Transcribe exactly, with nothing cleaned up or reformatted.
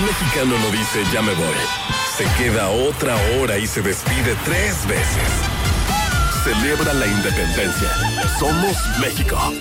Un mexicano no dice ya me voy. Se queda otra hora y se despide tres veces. Celebra la independencia. Somos México.